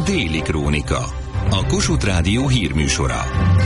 Déli Krónika, a Kossuth Rádió hírműsora.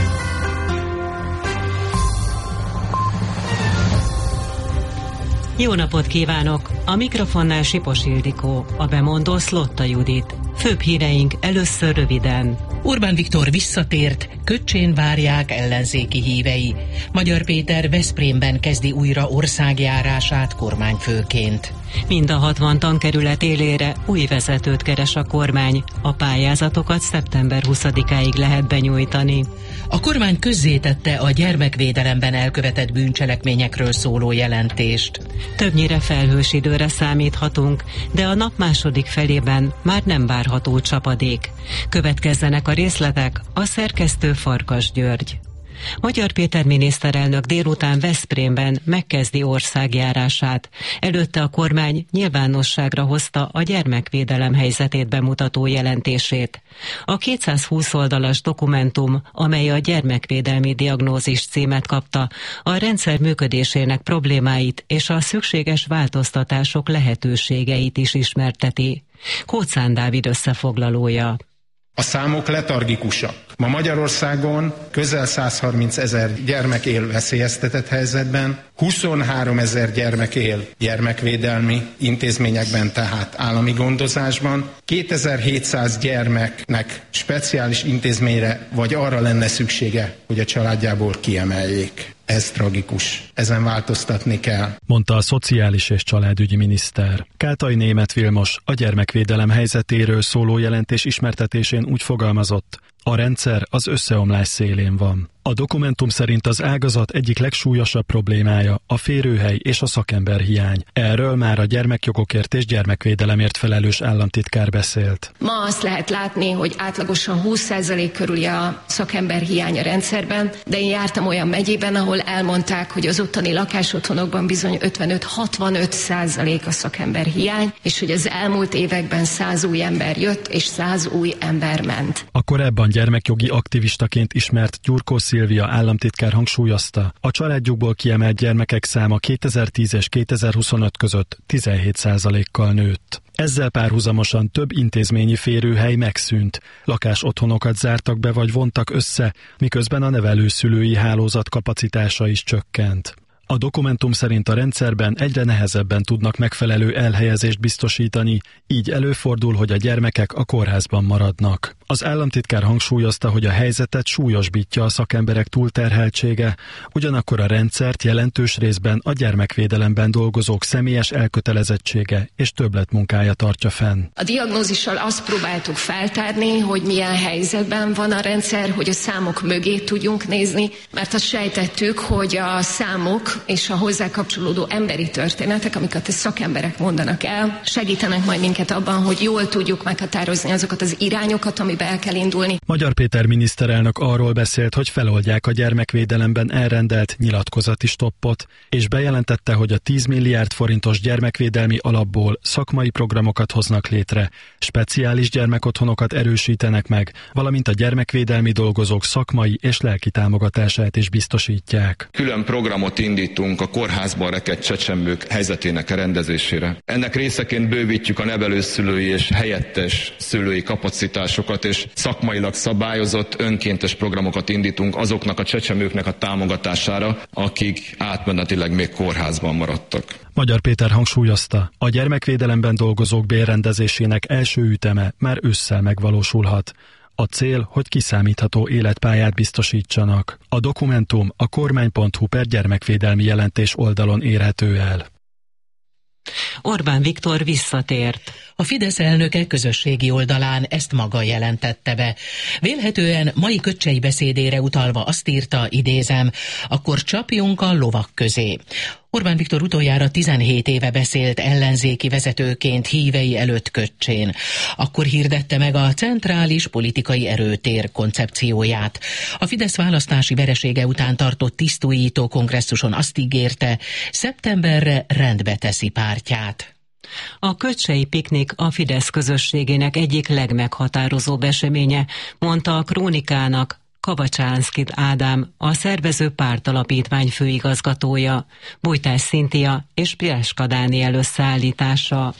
Jó napot kívánok! A mikrofonnál Sipos Ildikó, a bemondó Szlotta Judit. Főbb híreink először röviden. Orbán Viktor visszatért, Köcsén várják ellenzéki hívei. Magyar Péter Veszprémben kezdi újra országjárását kormányfőként. Mind a 60 tankerület élére új vezetőt keres a kormány. A pályázatokat szeptember 20-áig lehet benyújtani. A kormány közzétette a gyermekvédelemben elkövetett bűncselekményekről szóló jelentést. Többnyire felhős időre számíthatunk, de a nap második felében már nem várható csapadék. Következzenek a részletek, a szerkesztő Farkas György. Magyar Péter miniszterelnök délután Veszprémben megkezdi országjárását. Előtte a kormány nyilvánosságra hozta a gyermekvédelem helyzetét bemutató jelentését. A 220 oldalas dokumentum, amely a gyermekvédelmi diagnózis címet kapta, a rendszer működésének problémáit és a szükséges változtatások lehetőségeit is ismerteti. Kóczán Dávid összefoglalója. A számok letargikusak. Ma Magyarországon közel 130 000 gyermek él veszélyeztetett helyzetben, 23 000 gyermek él gyermekvédelmi intézményekben, tehát állami gondozásban, 2700 gyermeknek speciális intézményre vagy arra lenne szüksége, hogy a családjából kiemeljék. Ez tragikus. Ezen változtatni kell, mondta a szociális és családügyi miniszter. Kátai Németh Vilmos a gyermekvédelem helyzetéről szóló jelentés ismertetésén úgy fogalmazott: a rendszer az összeomlás szélén van. A dokumentum szerint az ágazat egyik legsúlyosabb problémája a férőhely és a szakember hiány. Erről már a gyermekjogokért és gyermekvédelemért felelős államtitkár beszélt. Ma azt lehet látni, hogy átlagosan 20% körüli a szakember hiány a rendszerben, de én jártam olyan megyében, ahol elmondták, hogy az ottani lakásotthonokban bizony 55-65% a szakember hiány, és hogy az elmúlt években 100 új ember jött, és 100 új ember ment. A korábban gyermekjogi aktivistaként ismert Gyurkó Szilvia államtitkár hangsúlyozta, a családjukból kiemelt gyermekek száma 2010 és 2025 között 17%-kal nőtt. Ezzel párhuzamosan több intézményi férőhely megszűnt, lakásotthonokat zártak be vagy vontak össze, miközben a nevelőszülői hálózat kapacitása is csökkent. A dokumentum szerint a rendszerben egyre nehezebben tudnak megfelelő elhelyezést biztosítani, így előfordul, hogy a gyermekek a kórházban maradnak. Az államtitkár hangsúlyozta, hogy a helyzetet súlyosbítja a szakemberek túlterheltsége, ugyanakkor a rendszert jelentős részben a gyermekvédelemben dolgozók személyes elkötelezettsége és többletmunkája tartja fenn. A diagnózissal azt próbáltuk feltárni, hogy milyen helyzetben van a rendszer, hogy a számok mögé tudjunk nézni, mert azt sejtettük, hogy a számok és a hozzá kapcsolódó emberi történetek, amiket a szakemberek mondanak el, segítenek majd minket abban, hogy jól tudjuk meghatározni azokat az irányokat, amiben el kell indulni. Magyar Péter miniszterelnök arról beszélt, hogy feloldják a gyermekvédelemben elrendelt nyilatkozati stoppot, és bejelentette, hogy a 10 milliárd forintos gyermekvédelmi alapból szakmai programokat hoznak létre, speciális gyermekotthonokat erősítenek meg, valamint a gyermekvédelmi dolgozók szakmai és lelki támogatását is biztosítják. Külön programot indítunk a kórházban rekedt csecsemők helyzetének rendezésére. Ennek részeként bővítjük a nevelőszülői és helyettes szülői kapacitásokat, és szakmailag szabályozott önkéntes programokat indítunk azoknak a csecsemőknek a támogatására, akik átmenetileg még kórházban maradtak. Magyar Péter hangsúlyozta, a gyermekvédelemben dolgozók bérrendezésének első üteme már ősszel megvalósulhat. A cél, hogy kiszámítható életpályát biztosítsanak. A dokumentum a kormány.hu/gyermekvédelmi jelentés oldalon érhető el. Orbán Viktor visszatért. A Fidesz elnöke közösségi oldalán ezt maga jelentette be. Vélhetően mai köcsei beszédére utalva azt írta, idézem, akkor csapjunk a lovak közé. Orbán Viktor utoljára 17 éve beszélt ellenzéki vezetőként hívei előtt Köcsén. Akkor hirdette meg a centrális politikai erőtér koncepcióját. A Fidesz választási veresége után tartott tisztújító kongresszuson azt ígérte, szeptemberre rendbe teszi pártját. A köcsei piknik a Fidesz közösségének egyik legmeghatározóbb eseménye, mondta a Krónikának Kavacsánszky Ádám, a szervező pártalapítvány főigazgatója, Bújtás Szintia és Piáska Dániel összeállítása.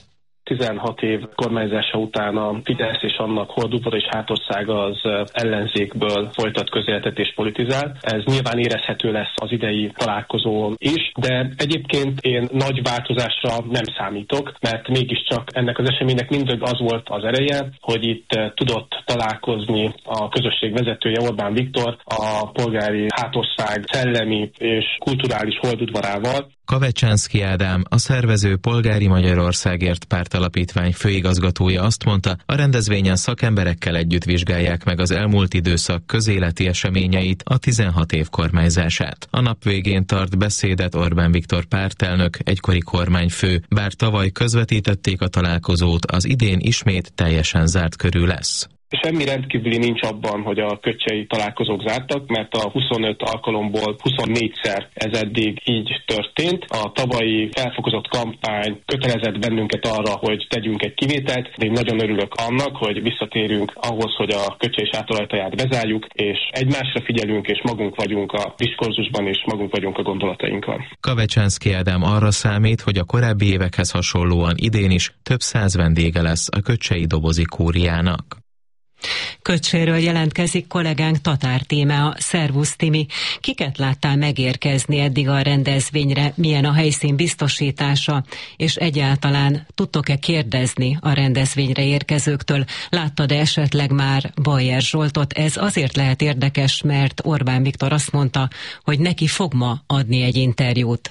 16 év kormányzása után a Fidesz és annak hordudvara és hátországa az ellenzékből folytat közéletet és politizál. Ez nyilván érezhető lesz az idei találkozó is, de egyébként én nagy változásra nem számítok, mert mégiscsak ennek az eseménynek mindig az volt az ereje, hogy itt tudott találkozni a közösség vezetője, Orbán Viktor, a polgári hátország szellemi és kulturális holdudvarával. Kavecsánszky Ádám, a szervező Polgári Magyarországért pártalapítvány főigazgatója azt mondta, a rendezvényen szakemberekkel együtt vizsgálják meg az elmúlt időszak közéleti eseményeit, a 16 év kormányzását. A nap végén tart beszédet Orbán Viktor pártelnök, egykori kormányfő, bár tavaly közvetítették a találkozót, az idén ismét teljesen zárt körű lesz. Semmi rendkívüli nincs abban, hogy a kötcsei találkozók zártak, mert a 25 alkalomból 24-szer ez eddig így történt. A tavalyi felfokozott kampány kötelezett bennünket arra, hogy tegyünk egy kivételt, de én nagyon örülök annak, hogy visszatérünk ahhoz, hogy a kötcsei sátorajtaját bezárjuk, és egymásra figyelünk, és magunk vagyunk a diskurzusban, és magunk vagyunk a gondolatainkkal. Kavecsánszky Ádám arra számít, hogy a korábbi évekhez hasonlóan idén is több 100 vendége lesz a kötcsei dobozi kúriának. Köcséről jelentkezik kollégánk Tatár Tímea. Szervusz Timi! Kiket láttál megérkezni eddig a rendezvényre, milyen a helyszín biztosítása, és egyáltalán tudtok-e kérdezni a rendezvényre érkezőktől? Láttad esetleg már Bajer Zsoltot? Ez azért lehet érdekes, mert Orbán Viktor azt mondta, hogy neki fog ma adni egy interjút.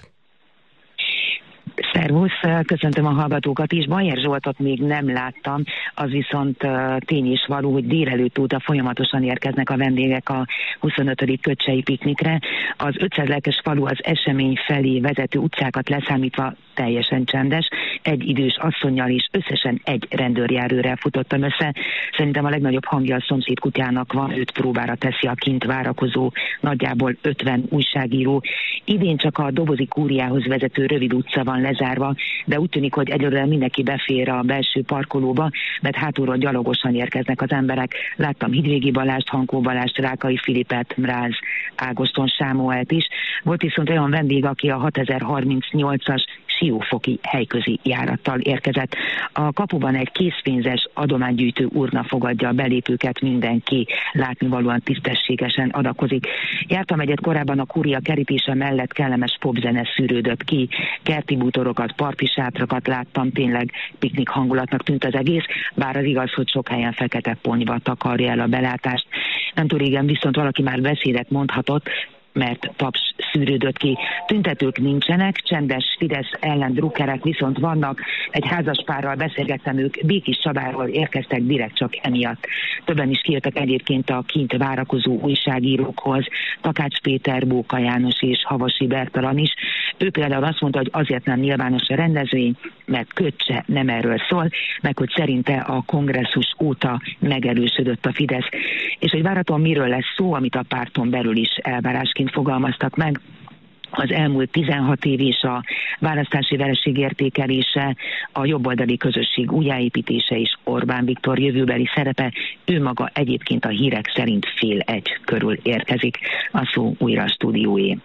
Szervusz, köszöntöm a hallgatókat is. Bajer Zsoltot még nem láttam, az viszont tény is való, hogy délelőtt óta folyamatosan érkeznek a vendégek a 25. kötcsei piknikre. Az 500 lelkes falu az esemény felé vezető utcákat leszámítva teljesen csendes. Egy idős asszonnyal és összesen egy rendőrjárőrrel futottam össze. Szerintem a legnagyobb hangja a szomszéd kutyának van, őt próbára teszi a kint várakozó, nagyjából 50 újságíró. Idén csak a dobozi kúriához vezető rövid utca van lezárva, de úgy tűnik, hogy egyelőre mindenki befér a belső parkolóba, mert hátulról gyalogosan érkeznek az emberek. Láttam Hidvégi Balást, Hankó Balást, Rákai Filipet, Mráz Ágoston Sámuelt is. Volt viszont olyan vendég, aki a 6038-as Siófoki helyközi járattal érkezett. A kapuban egy készpénzes adománygyűjtő urna fogadja a belépőket, mindenki látnivalóan tisztességesen adakozik. Jártam egyet korábban, a kúria kerítése mellett kellemes popzene szűrődött ki, kerti bútorokat, parti sátrakat láttam, tényleg piknik hangulatnak tűnt az egész, bár az igaz, hogy sok helyen fekete ponyva takarja el a belátást. Nem túl régen viszont valaki már beszédet mondhatott, mert taps szűrődött ki. Tüntetők nincsenek, csendes Fidesz ellen drukkerek viszont vannak. Egy házaspárral beszélgettem, ők Békés Csabáról érkeztek direkt csak emiatt. Többen is kijöttek egyébként a kint várakozó újságírókhoz, Takács Péter, Bóka János és Havasi Bertalan is. Ő például azt mondta, hogy azért nem nyilvános a rendezvény, mert Köccse nem erről szól, meg hogy szerinte a kongresszus óta megerősödött a Fidesz. És hogy várhatóan miről lesz szó, amit a párton belül is elvárásként fogalmaztak meg. Az elmúlt 16 év és a választási vereség értékelése, a jobboldali közösség újjáépítése és Orbán Viktor jövőbeli szerepe. Ő maga egyébként a hírek szerint 12:30 körül érkezik. A szó újra a stúdióé.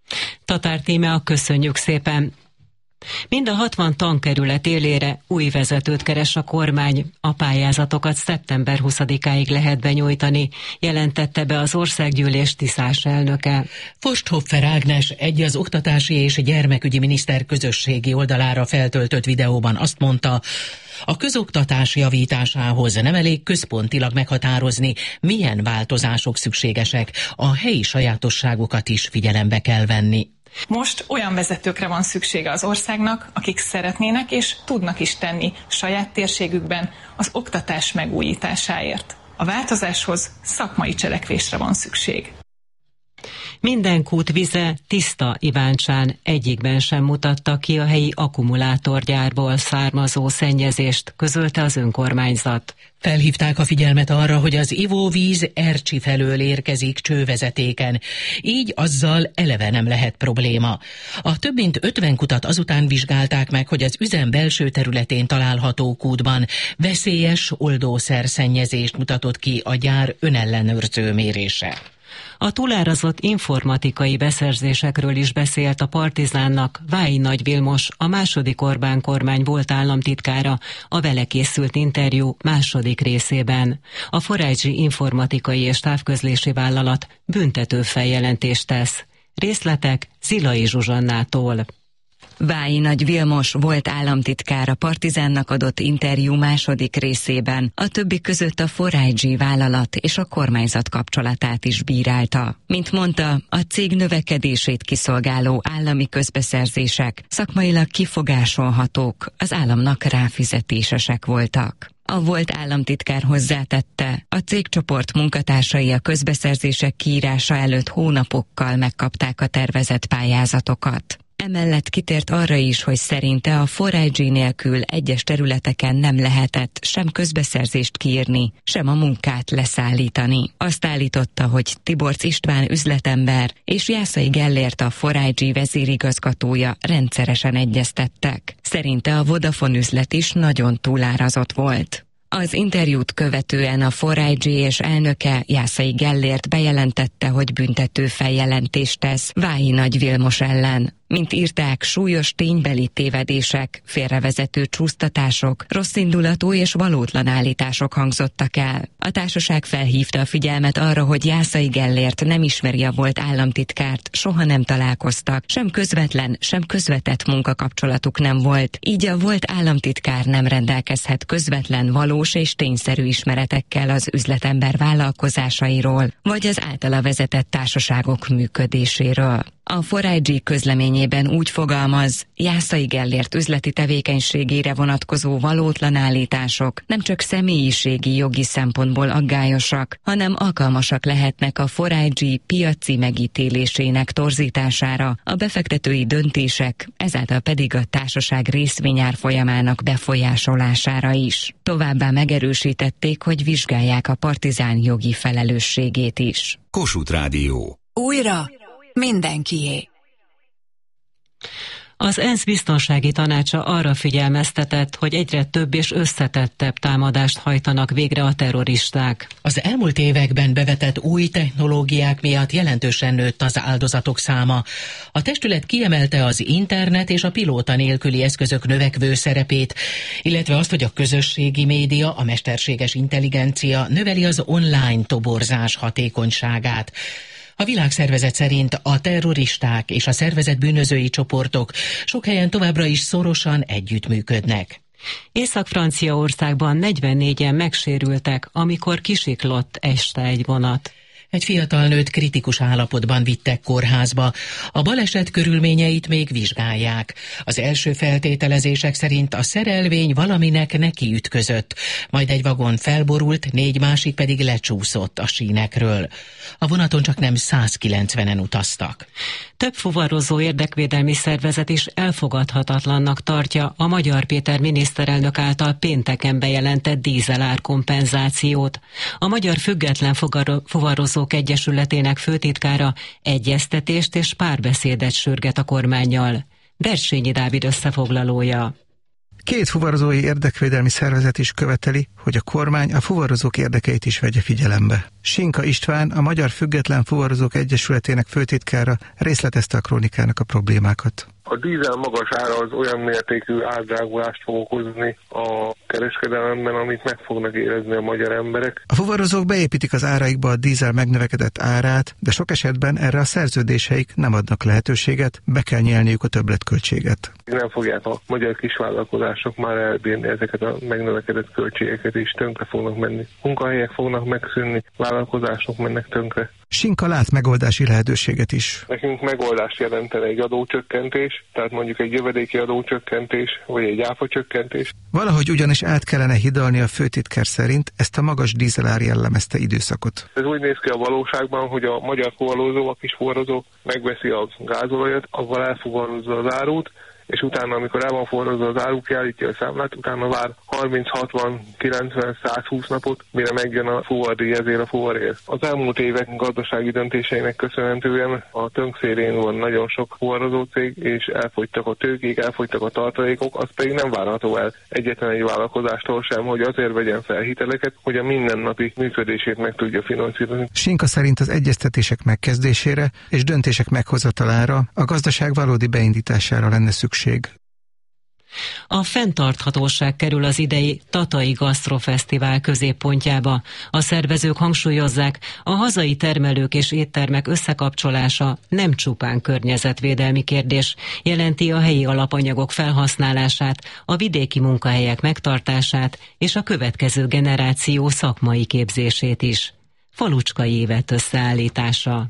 Tatár Tímea, köszönjük szépen! Mind a 60 tankerület élére új vezetőt keres a kormány. A pályázatokat szeptember 20-áig lehet benyújtani, jelentette be az Országgyűlés Tiszás elnöke. Forsthoffer Ágnes egy az Oktatási és Gyermekügyi Miniszter közösségi oldalára feltöltött videóban azt mondta, a közoktatás javításához nem elég központilag meghatározni, milyen változások szükségesek, a helyi sajátosságokat is figyelembe kell venni. Most olyan vezetőkre van szüksége az országnak, akik szeretnének és tudnak is tenni saját térségükben az oktatás megújításáért. A változáshoz szakmai cselekvésre van szükség. Minden kút vize tiszta Iváncsán, egyikben sem mutatta ki a helyi akkumulátorgyárból származó szennyezést, közölte az önkormányzat. Felhívták a figyelmet arra, hogy az ivóvíz Ercsi felől érkezik csővezetéken, így azzal eleve nem lehet probléma. A több mint 50 kutat azután vizsgálták meg, hogy az üzem belső területén található kútban veszélyes oldószer szennyezést mutatott ki a gyár önellenőrző mérése. A túlárazott informatikai beszerzésekről is beszélt a Partizánnak Vályi Nagy Vilmos, a második Orbán kormány volt államtitkára a vele készült interjú második részében. A 4G informatikai és távközlési vállalat büntető feljelentést tesz. Részletek Zilai Zsuzsannától. Vályi Nagy Vilmos volt államtitkár a Partizánnak adott interjú második részében, a többi között a 4IG vállalat és a kormányzat kapcsolatát is bírálta. Mint mondta, a cég növekedését kiszolgáló állami közbeszerzések szakmailag kifogásolhatók, az államnak ráfizetésesek voltak. A volt államtitkár hozzátette, a cégcsoport munkatársai a közbeszerzések kiírása előtt hónapokkal megkapták a tervezett pályázatokat. Emellett kitért arra is, hogy szerinte a 4IG nélkül egyes területeken nem lehetett sem közbeszerzést kiírni, sem a munkát leszállítani. Azt állította, hogy Tiborcz István üzletember és Jászai Gellért, a 4IG vezérigazgatója rendszeresen egyeztettek. Szerinte a Vodafone üzlet is nagyon túlárazott volt. Az interjút követően a 4IG és elnöke, Jászai Gellért bejelentette, hogy büntető feljelentést tesz Vályi Nagy Vilmos ellen. Mint írták, súlyos ténybeli tévedések, félrevezető csúsztatások, rosszindulatú és valótlan állítások hangzottak el. A társaság felhívta a figyelmet arra, hogy Jászai Gellért nem ismeri a volt államtitkárt, soha nem találkoztak, sem közvetlen, sem közvetett munkakapcsolatuk nem volt, így a volt államtitkár nem rendelkezhet közvetlen, valós és tényszerű ismeretekkel az üzletember vállalkozásairól, vagy az általa vezetett társaságok működéséről. A 4IG közleményében úgy fogalmaz, Jászai Gellért üzleti tevékenységére vonatkozó valótlan állítások nem csak személyiségi jogi szempontból aggályosak, hanem alkalmasak lehetnek a 4IG piaci megítélésének torzítására, a befektetői döntések, ezáltal pedig a társaság részvényárfolyamának befolyásolására is. Továbbá megerősítették, hogy vizsgálják a Partizán jogi felelősségét is. Kossuth Rádió. Újra mindenkié. Az ENSZ biztonsági tanácsa arra figyelmeztetett, hogy egyre több és összetettebb támadást hajtanak végre a terroristák. Az elmúlt években bevetett új technológiák miatt jelentősen nőtt az áldozatok száma. A testület kiemelte az internet és a pilóta nélküli eszközök növekvő szerepét, illetve azt, hogy a közösségi média, a mesterséges intelligencia növeli az online toborzás hatékonyságát. A világszervezet szerint a terroristák és a szervezett bűnözői csoportok sok helyen továbbra is szorosan együttműködnek. Észak-Franciaországban 44-en megsérültek, amikor kisiklott este egy vonat. Egy fiatal nőt kritikus állapotban vittek kórházba. A baleset körülményeit még vizsgálják. Az első feltételezések szerint a szerelvény valaminek nekiütközött, majd egy vagon felborult, 4 másik pedig lecsúszott a sínekről. A vonaton csak nem 190-en utaztak. Több fuvarozó érdekvédelmi szervezet is elfogadhatatlannak tartja a Magyar Péter miniszterelnök által pénteken bejelentett dízelár kompenzációt. A Magyar Független Fuvarozók Egyesületének főtitkára egyeztetést és párbeszédet sürget a kormánnyal. Bersényi Dávid összefoglalója. 2 fuvarozói érdekvédelmi szervezet is követeli, hogy a kormány a fuvarozók érdekeit is vegye figyelembe. Sinka István, a Magyar Független Fuvarozók Egyesületének főtitkára részletezte a krónikának a problémákat. A dízel magas ára az olyan mértékű árdrágulást fog okozni a kereskedelemben, amit meg fognak érezni a magyar emberek. A fuvarozók beépítik az áraikba a dízel megnövekedett árát, de sok esetben erre a szerződéseik nem adnak lehetőséget, be kell nyelniük a többletköltséget. Nem fogják a magyar kisvállalkozások már elbírni ezeket a megnövekedett költségeket, és tönkre fognak menni. Munkahelyek fognak megszűnni, vállalkozások mennek tönkre. Sinka lát megoldási lehetőséget is. Nekünk megoldást jelentene egy adócsökkentés, tehát mondjuk egy jövedéki adócsökkentés, vagy egy áfacsökkentés. Valahogy ugyanis át kellene hidalni a főtitkár szerint ezt a magas dízelár jellemezte időszakot. Ez úgy néz ki a valóságban, hogy a magyar fuvarozó, a kis fuvarozó megveszi a gázolajat, avval elfuvarozza az árut, és utána, amikor el van forrozva az áru, kiállítja a számlát, utána vár 30, 60, 90, 120 napot, mire megjön a fuvardíj, ezért a fuvarért. Az elmúlt évek gazdasági döntéseinek köszönhetően a tönkszélén van nagyon sok fuvarozó cég, és elfogytak a tőkék, elfogytak a tartalékok, az pedig nem várható el egyetlen egy vállalkozástól sem, hogy azért vegyen fel hiteleket, hogy a mindennapi működését meg tudja finanszírozni. Sinka szerint az egyeztetések megkezdésére és döntések meghozatalára, a gazdaság valódi beindítására lenne szükség. A fenntarthatóság kerül az idei Tatai Gasztrofesztivál középpontjába. A szervezők hangsúlyozzák, a hazai termelők és éttermek összekapcsolása nem csupán környezetvédelmi kérdés, jelenti a helyi alapanyagok felhasználását, a vidéki munkahelyek megtartását és a következő generáció szakmai képzését is. Falucskai Évet összeállítása.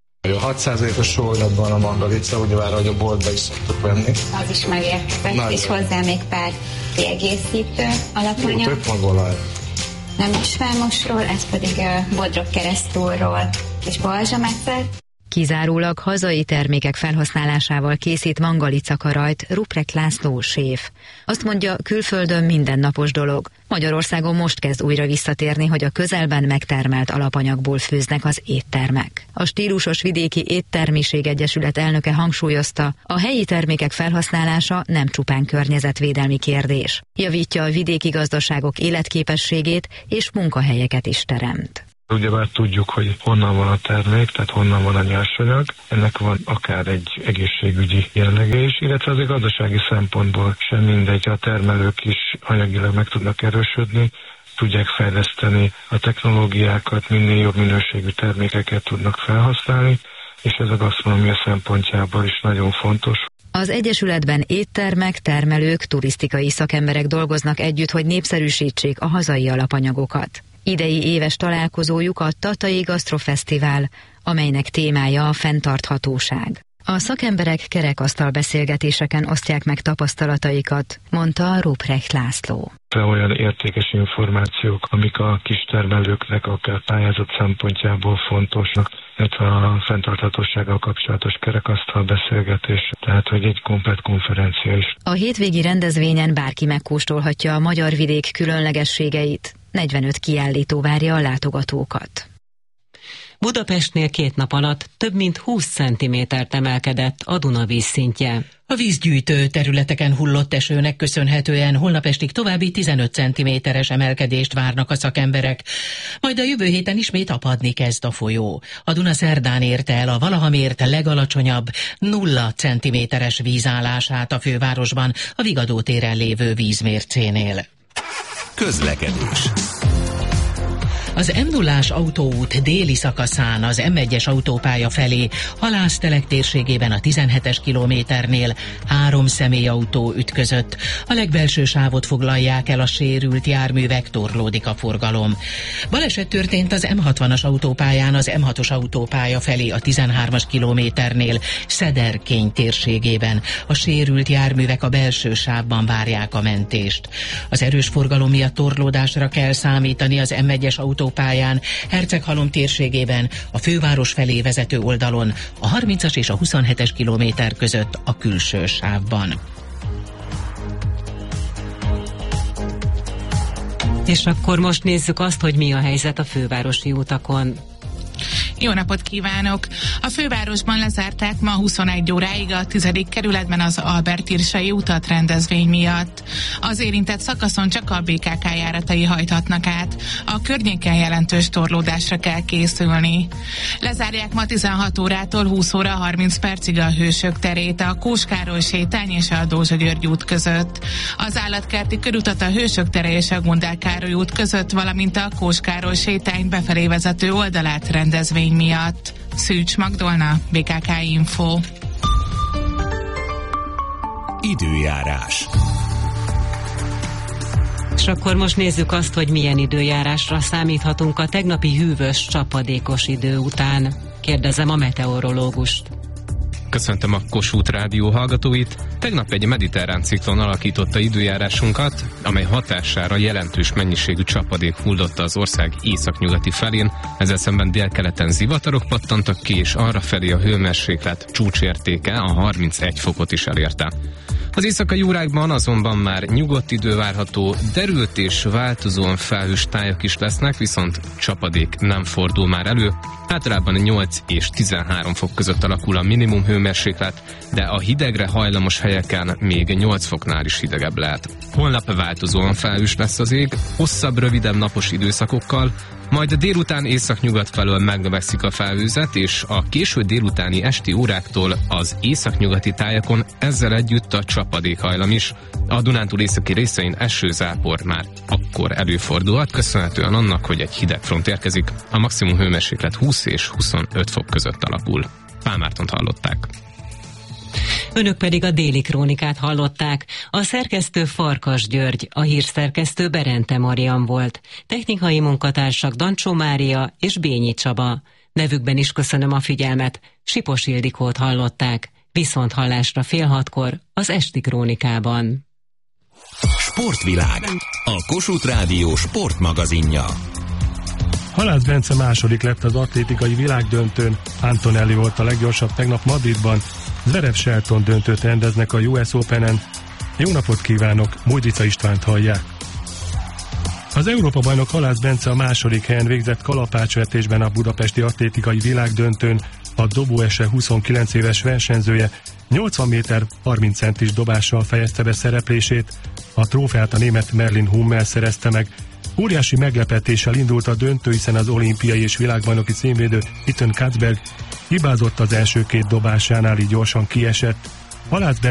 A 6%-os sólylatban a mangalica, ugyebár, hogy a boltba is szoktuk venni. Az is megérkezett, és hozzá még pár kiegészítő alapanyag. Több magolaj. Nem is felmosról, ez pedig bodrok keresztúrról és balzsamecet. Kizárólag hazai termékek felhasználásával készít mangalicakarajt Ruprecht László séf. Azt mondja, külföldön mindennapos dolog. Magyarországon most kezd újra visszatérni, hogy a közelben megtermelt alapanyagból főznek az éttermek. A Stílusos Vidéki Éttermiség Egyesület elnöke hangsúlyozta, a helyi termékek felhasználása nem csupán környezetvédelmi kérdés. Javítja a vidéki gazdaságok életképességét és munkahelyeket is teremt. Ugyebár tudjuk, hogy honnan van a termék, tehát honnan van a nyersanyag. Ennek van akár egy egészségügyi jellege is, illetve azért gazdasági szempontból sem mindegy, a termelők is anyagilag meg tudnak erősödni, tudják fejleszteni a technológiákat, minél jobb minőségű termékeket tudnak felhasználni, és ez a gasztronómia szempontjából is nagyon fontos. Az Egyesületben éttermek, termelők, turisztikai szakemberek dolgoznak együtt, hogy népszerűsítsék a hazai alapanyagokat. Idei éves találkozójuk a Tatai Gasztrofesztivál, amelynek témája a fenntarthatóság. A szakemberek kerekasztal beszélgetéseken osztják meg tapasztalataikat, mondta Ruprecht László. Olyan értékes információk, amik a kistermelőknek akár pályázat szempontjából fontosnak, illetve a fenntarthatósággal kapcsolatos kerekasztal beszélgetés, tehát hogy egy komplett konferencia is. A hétvégi rendezvényen bárki megkóstolhatja a magyar vidék különlegességeit. 45 kiállító várja a látogatókat. Budapestnél 2 nap alatt több mint 20 centimétert emelkedett a Duna vízszintje. A vízgyűjtő területeken hullott esőnek köszönhetően holnap estig további 15 centiméteres emelkedést várnak a szakemberek. Majd a jövő héten ismét apadni kezd a folyó. A Duna szerdán érte el a valaha mért legalacsonyabb 0 centiméteres vízállását a fővárosban, a Vigadó téren lévő vízmércénél. Közlekedés. Az M0-ás autóút déli szakaszán az M1-es autópálya felé Halásztelek térségében a 17-es kilométernél 3 személyautó ütközött. A legbelső sávot foglalják el a sérült járművek, torlódik a forgalom. Baleset történt az M60-as autópályán az M6-os autópálya felé a 13-as kilométernél Szederkény térségében. A sérült járművek a belső sávban várják a mentést. Az erős forgalom miatt torlódásra kell számítani az M1-es autópályán Herceghalom térségében, a főváros felé vezető oldalon, a 30-as és a 27-es kilométer között a külső sávban. És akkor most nézzük azt, hogy mi a helyzet a fővárosi utakon. Jó napot kívánok! A fővárosban lezárták ma 21 óráig a 10. kerületben az Albert-Irsai utat rendezvény miatt. Az érintett szakaszon csak a BKK járatai hajthatnak át. A környéken jelentős torlódásra kell készülni. Lezárják ma 16 órától 20 óra 30 percig a Hősök terét, a Kós Károly sétány és a Dózsa György út között. Az Állatkerti körutat a Hősök tere és a Gundel Károly út között, valamint a Kós Károly sétány befelé vezető oldalát rendezvény miatt. Szűcs Magdolna, BKK Info. Időjárás. És akkor most nézzük azt, hogy milyen időjárásra számíthatunk a tegnapi hűvös, csapadékos idő után. Kérdezem a meteorológust. Köszöntöm a Kossuth Rádió hallgatóit. Tegnap egy mediterrán ciklon alakította időjárásunkat, amely hatására jelentős mennyiségű csapadék hullotta az ország északnyugati felén, ezzel szemben délkeleten zivatarok pattantak ki, és arrafelé a hőmérséklet csúcsértéke a 31 fokot is elérte. Az éjszakai órákban azonban már nyugodt idő várható, derült és változóan felhős tájak is lesznek, viszont csapadék nem fordul már elő. Általában 8 és 13 fok között alakul a minimum hőmérséklet, de a hidegre hajlamos helyeken még 8 foknál is hidegebb lehet. Holnap változóan felhős lesz az ég, hosszabb, rövidebb napos időszakokkal, majd a délután északnyugat felől megnövekszik a felhőzet, és a késő délutáni esti óráktól az északnyugati tájakon ezzel együtt a csapadékhajlam is. A Dunántúl északi részein esőzápor már akkor előfordulhat, köszönhetően annak, hogy egy hideg front érkezik. A maximum hőmérséklet 20 és 25 fok között alakul. Pál Mártont hallották. Önök pedig a Déli Krónikát hallották. A szerkesztő Farkas György, a hírszerkesztő Berente Marian volt. Technikai munkatársak Dancsó Mária és Bényi Csaba. Nevükben is köszönöm a figyelmet. Sipos Ildikót hallották. Viszont hallásra 5:30 az Esti Krónikában. Sportvilág. A Kossuth Rádió sportmagazinja. Halász Bence második lett az atlétikai világdöntőn. Antonelli volt a leggyorsabb tegnap Madridban. Zverev Shelton döntőt rendeznek a US Openen. Jó napot kívánok, Mújdica Istvánt hallják. Az Európa-bajnok Halász Bence a második helyen végzett kalapácsvetésben a budapesti atlétikai világdöntőn. A dobóese 29 éves versenyzője 80 méter 30 centis dobással fejezte be szereplését. A trófeát a német Merlin Hummel szerezte meg. Óriási meglepetéssel indult a döntő, hiszen az olimpiai és világbajnoki címvédő Ethan Katzberg hibázott az első két dobásánál, így gyorsan kiesett. Halász